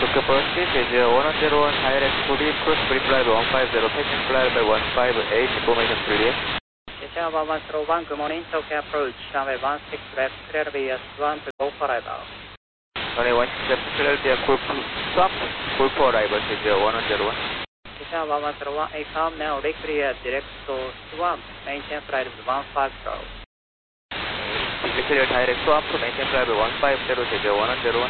Tokyo approach, Jeju 1101, direct to the cross free flight 150, passing flight by 158, information clear. Jeju 1101, good morning, Tokyo approach, runway 16 left, clear via swan to go for arrival. Runway 16 left, clear via swap, call for arrival, Jeju 1101. Jeju 1101, AFM now reclear direct to swap, maintain flight 150. Clear direct swap, maintain flight 150, Jeju 1101.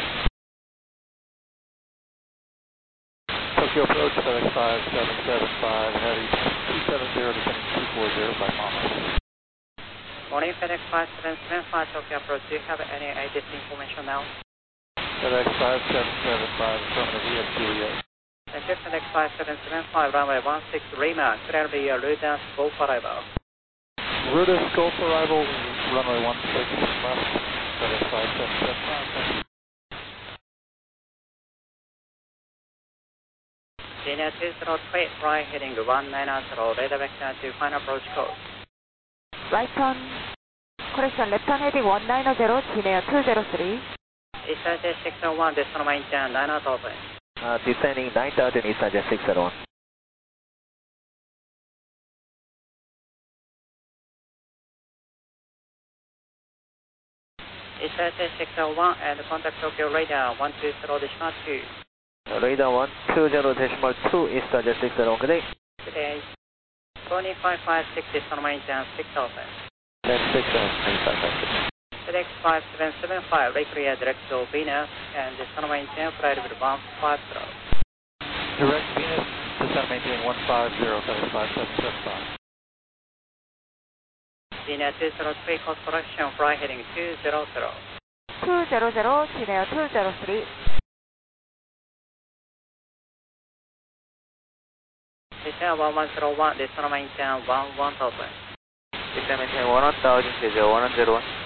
Tokyo approach, FedEx 5775, heading 270 descending 240 by Mama. Morning, FedEx 5775, Tokyo approach, do you have any ATC information now? FedEx 5775, affirmative, yes, Juliet. Thank you, FedEx 5775, runway 16 Lima, clear via Rudas, go for arrival. Rudas, go for arrival, runway 16 left, FedEx 5775, thank you. Linear 203, right heading 190, radar vector to final approach code. Right turn, correction, left turn heading 190, Linear 203. Eastern Jet 601, descend maintain 9 open. Descending 9000, Eastern Jet 601. Eastern Jet 601 and contact Tokyo radar 120.2. Radar 120.2, Eastern Jet 601, good day. Good day. 2556, descend maintain 6 open. Jet 601, FedEx 5775, reclear direct to Venus and descend maintain flight with 150. Direct Venus, descend maintain 150, FedEx 5775. Linear 203, course correction, fly heading 200. 200, Linear 203. Jeju 1101, descend maintain 1000. Descend maintain 1000, Jeju 101.